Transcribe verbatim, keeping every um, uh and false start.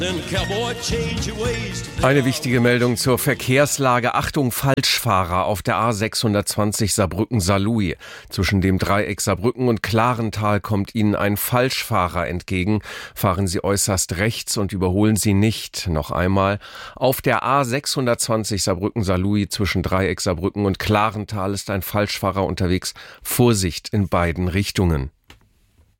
Eine wichtige Meldung zur Verkehrslage. Achtung, Falschfahrer auf der A sechshundertzwanzig Saarbrücken-Saarlouis. Zwischen dem Dreieck Saarbrücken und Klarental kommt Ihnen ein Falschfahrer entgegen. Fahren Sie äußerst rechts und überholen Sie nicht. Noch einmal. Auf der A sechshundertzwanzig Saarbrücken-Saarlouis zwischen Dreieck Saarbrücken und Klarental ist ein Falschfahrer unterwegs. Vorsicht in beiden Richtungen.